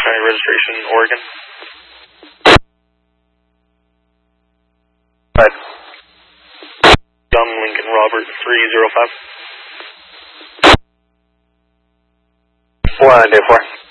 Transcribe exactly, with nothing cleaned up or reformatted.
County registration, Oregon. Right. Young Lincoln Robert, three zero five. one nine four.